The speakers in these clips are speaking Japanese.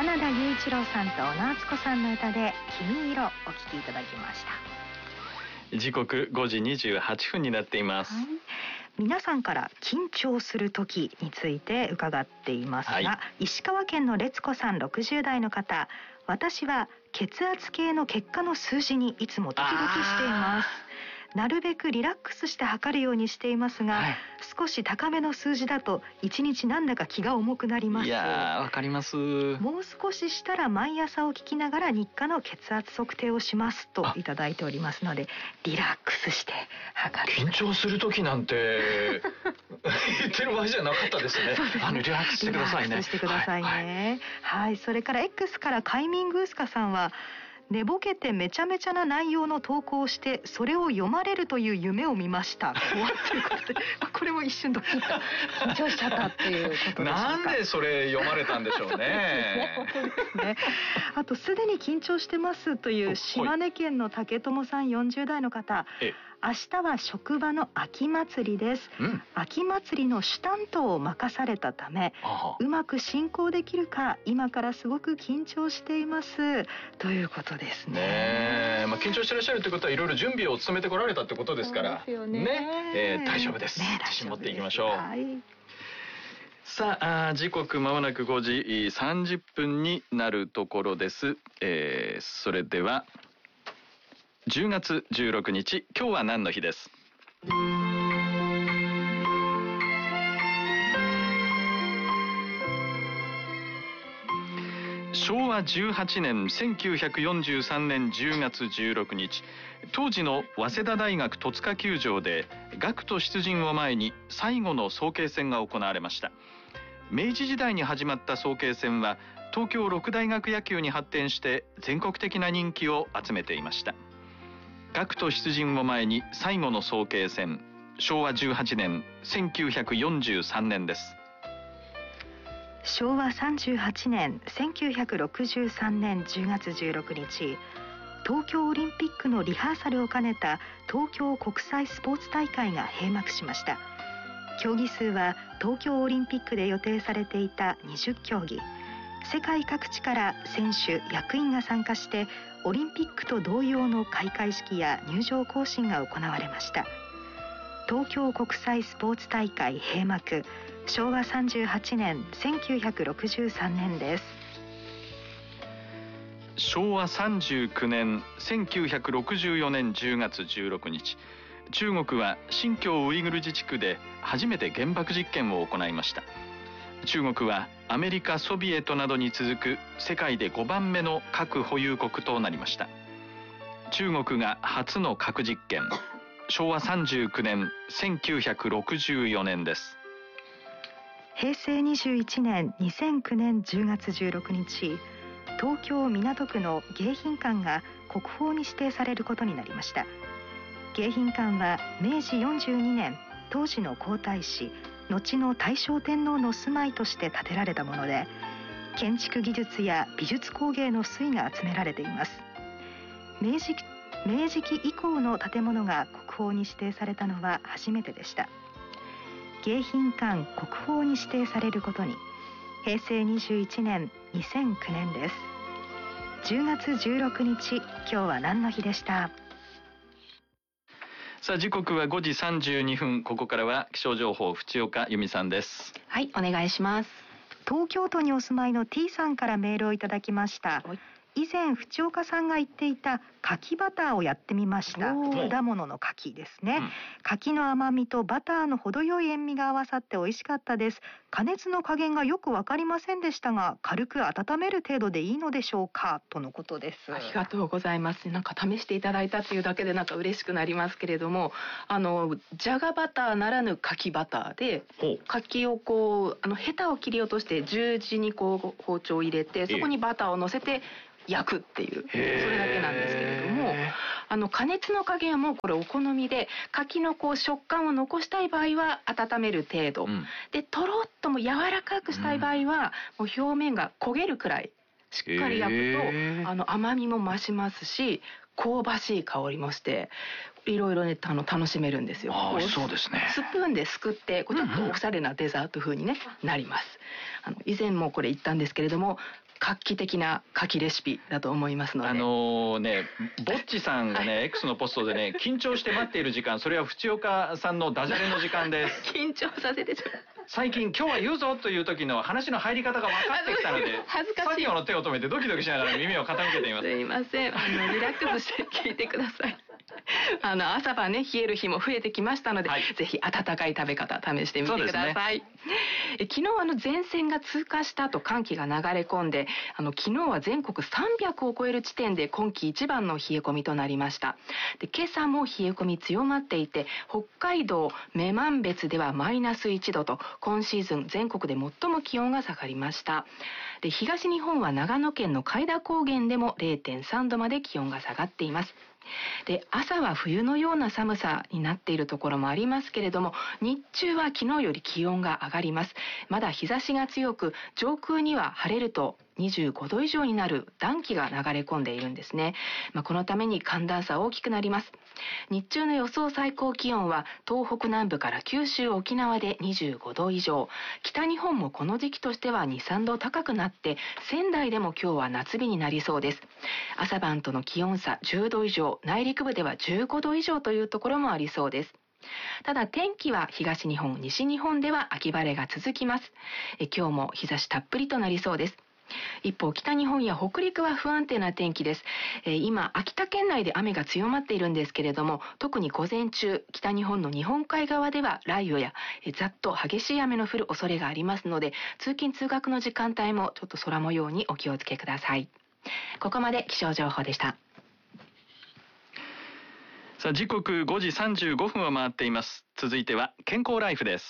花田雄一郎さんと小野敦子さんの歌で君色お聴きいただきました。 時刻5時28分になっています、 皆さんから緊張する時について伺っていますが、石川県の烈子さん60代の方、私は血圧計の結果の数字にいつもドキドキしています。なるべくリラックスして測るようにしていますが、少し高めの数字だと一日なんだか気が重くなります。 いやー、わかります。 もう少ししたら毎朝を聞きながら日課の血圧測定をしますといただいておりますので、リラックスして測る。 緊張する時なんて言ってる場合じゃなかったですね。リラックスしてくださいね。 リラックスしてくださいね。それから X からカイミングースカさんは、寝ぼけてめちゃめちゃな内容の投稿をしてそれを読まれるという夢を見ました。ということでこれも一瞬ドキッと緊張しちゃったっていうことでしょうか。 なんでそれ読まれたんでしょうね。 本当ですね。あと、すでに緊張してますという島根県の竹友さん40代の方、明日は職場の秋祭りです、秋祭りの主担当を任されたため、うまく進行できるか今からすごく緊張していますということですね。 緊張してらっしゃるということはいろいろ準備を進めてこられたってことですから大丈夫です、自信持っていきましょう。さあ、時刻まもなく5時30分になるところです、それでは10月16日、今日は何の日です。昭和18年1943年10月16日、当時の早稲田大学戸塚球場で学徒出陣を前に最後の早慶戦が行われました。明治時代に始まった早慶戦は東京六大学野球に発展して全国的な人気を集めていました。学徒出陣を前に最後の早慶戦、昭和18年1943年です。 昭和38年1963年10月16日、東京オリンピックのリハーサルを兼ねた東京国際スポーツ大会が閉幕しました。競技数は東京オリンピックで予定されていた20競技、世界各地から選手役員が参加してオリンピックと同様の開会式や入場行進が行われました。東京国際スポーツ大会閉幕、昭和38年1963年です。 昭和39年1964年10月16日、中国は新疆ウイグル自治区で初めて原爆実験を行いました。中国はアメリカ、ソビエトなどに続く世界で5番目の核保有国となりました。中国が初の核実験、昭和39年1964年です。 平成21年2009年10月16日、東京港区の迎賓館が国宝に指定されることになりました。迎賓館は明治42年、当時の皇太子、後の大正天皇の住まいとして建てられたもので、建築技術や美術工芸の粋が集められています。明治期以降の建物が国宝に指定されたのは初めてでした。迎賓館国宝に指定されることに、平成21年2009年です。10月16日、今日は何の日でした。 さあ、時刻は5時32分、ここからは気象情報、淵岡由美さんです。 はい、お願いします。 東京都にお住まいの T さんからメールをいただきました。以前淵岡さんが言っていた柿バターをやってみました。果物の柿ですね、柿の甘みとバターの程よい塩味が合わさって美味しかったです。加熱の加減がよく分かりませんでしたが、軽く温める程度でいいのでしょうか、とのことです。 ありがとうございます。なんか試していただいたというだけでなんか嬉しくなりますけれども、じゃがバターならぬ柿バターで、柿をヘタを切り落として十字に包丁を入れて、そこにバターを乗せて焼くっていう、それだけなんですけれども、加熱の加減はもうこれお好みで、柿の食感を残したい場合は温める程度、でとろっとも柔らかくしたい場合は、もう表面が焦げるくらいしっかり焼くと、甘みも増しますし、香ばしい香りもして、 いろいろね楽しめるんですよ。 美味しそうですね。 スプーンですくってちょっとおしゃれなデザート風にねなります。以前もこれ言ったんですけれども、画期的な牡蠣レシピだと思いますので。 ぼっちさんがねX のポストでね緊張して待っている時間、それは淵岡さんのダジャレの時間です。 緊張させて最近今日は言うぞという時の話の入り方が分かってきたので、 恥ずかしい。 作業の手を止めてドキドキしながら耳を傾けています。 すいません、リラックスして聞いてください。朝晩ね冷える日も増えてきましたので、ぜひ温かい食べ方試してみてください。昨日前線が通過した後寒気が流れ込んで、昨日は全国300を超える地点で今季一番の冷え込みとなりました。で今朝も冷え込み強まっていて、北海道女満別ではマイナス1度と今シーズン全国で最も気温が下がりました。で東日本は長野県の開田高原でも 0.3 度まで気温が下がっています。で朝は冬のような寒さになっているところもありますけれども、日中は昨日より気温が上がります。まだ日差しが強く、上空には晴れると25度以上になる暖気が流れ込んでいるんですね。このために寒暖差大きくなります。日中の予想最高気温は東北南部から九州沖縄で25度以上、北日本もこの時期としては 2,3 度高くなって、仙台でも今日は夏日になりそうです。朝晩との気温差10度以上、内陸部では15度以上というところもありそうです。ただ天気は東日本西日本では秋晴れが続きます。今日も日差したっぷりとなりそうです。一方北日本や北陸は不安定な天気です。今秋田県内で雨が強まっているんですけれども、特に午前中北日本の日本海側では雷雨やざっと激しい雨の降る恐れがありますので、通勤通学の時間帯もちょっと空模様にお気をつけください。ここまで気象情報でした。 さあ時刻5時35分を回っています。続いては健康ライフです。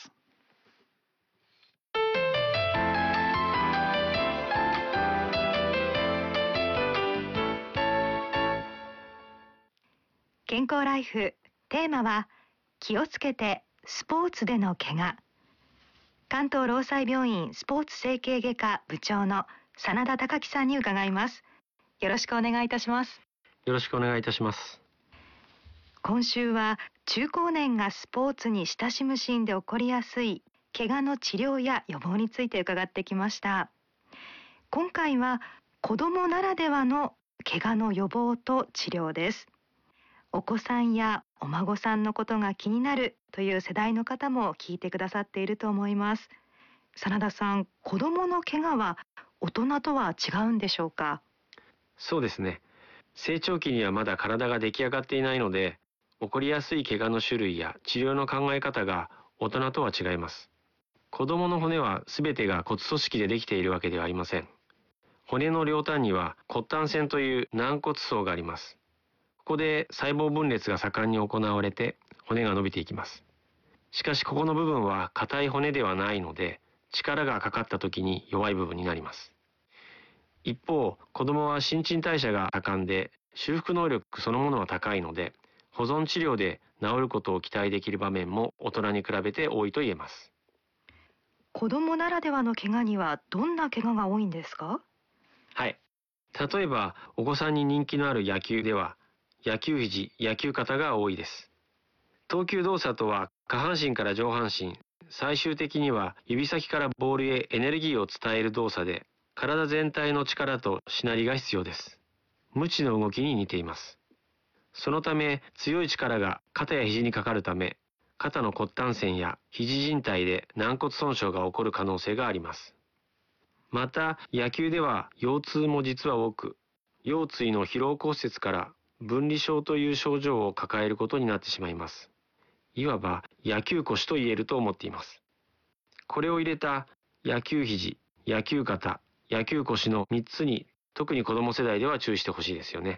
健康ライフ、テーマは気をつけてスポーツでの怪我。関東労災病院スポーツ整形外科部長の真田孝樹さんに伺います。よろしくお願いいたします。 よろしくお願いいたします。 今週は中高年がスポーツに親しむシーンで起こりやすい怪我の治療や予防について伺ってきました。今回は子どもならではの怪我の予防と治療です。お子さんやお孫さんのことが気になるという世代の方も聞いてくださっていると思います。真田さん、子どもの怪我は大人とは違うんでしょうか？ そうですね。成長期にはまだ体が出来上がっていないので、起こりやすい怪我の種類や治療の考え方が大人とは違います。子どもの骨は全てが骨組織でできているわけではありません。骨の両端には骨端線という軟骨層があります。ここで細胞分裂が盛んに行われて骨が伸びていきます。しかしここの部分は硬い骨ではないので、力がかかった時に弱い部分になります。一方、子どもは新陳代謝が盛んで修復能力そのものは高いので、保存治療で治ることを期待できる場面も大人に比べて多いと言えます。 子どもならではの怪我にはどんな怪我が多いんですか？ はい。例えばお子さんに人気のある野球では野球肘、野球肩が多いです。投球動作とは下半身から上半身、最終的には指先からボールへエネルギーを伝える動作で、体全体の力としなりが必要です。無知の動きに似ています。そのため強い力が肩や肘にかかるため、肩の骨端線や肘靭帯で軟骨損傷が起こる可能性があります。また野球では腰痛も実は多く、腰椎の疲労骨折から分離症という症状を抱えることになってしまいます。いわば野球腰と言えると思っています。これを入れた野球肘、野球肩、野球腰の3つに特に子ども世代では注意してほしいですよね。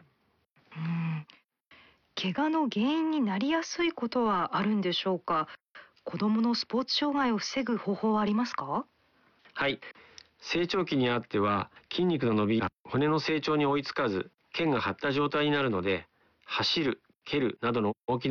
怪我の原因になりやすいことはあるんでしょうか？子どものスポーツ障害を防ぐ方法はありますか？ はい。成長期にあっては筋肉の伸びが骨の成長に追いつかず、腱が張った状態になるので、走る、蹴るなどの大きな